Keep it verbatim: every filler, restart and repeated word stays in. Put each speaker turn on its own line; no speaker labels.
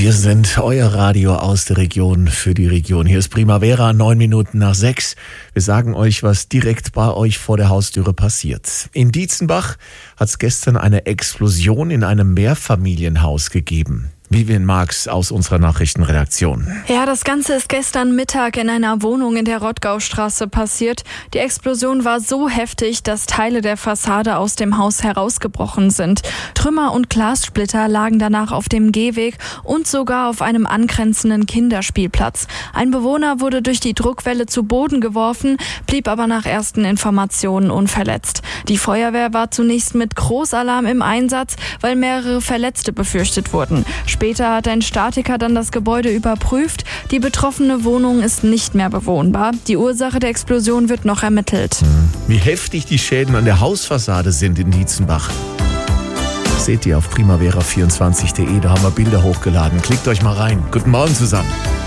Wir sind euer Radio aus der Region für die Region. Hier ist Primavera, neun Minuten nach sechs. Wir sagen euch, was direkt bei euch vor der Haustüre passiert. In Dietzenbach hat es gestern eine Explosion in einem Mehrfamilienhaus gegeben. Vivian Marx aus unserer Nachrichtenredaktion.
Ja, das Ganze ist gestern Mittag in einer Wohnung in der Rottgaustraße passiert. Die Explosion war so heftig, dass Teile der Fassade aus dem Haus herausgebrochen sind. Trümmer und Glassplitter lagen danach auf dem Gehweg und sogar auf einem angrenzenden Kinderspielplatz. Ein Bewohner wurde durch die Druckwelle zu Boden geworfen, blieb aber nach ersten Informationen unverletzt. Die Feuerwehr war zunächst mit Großalarm im Einsatz, weil mehrere Verletzte befürchtet wurden. Später hat ein Statiker dann das Gebäude überprüft. Die betroffene Wohnung ist nicht mehr bewohnbar. Die Ursache der Explosion wird noch ermittelt.
Wie heftig die Schäden an der Hausfassade sind in Dietzenbach. Seht ihr auf primavera vierundzwanzig punkt de, da haben wir Bilder hochgeladen. Klickt euch mal rein. Guten Morgen zusammen.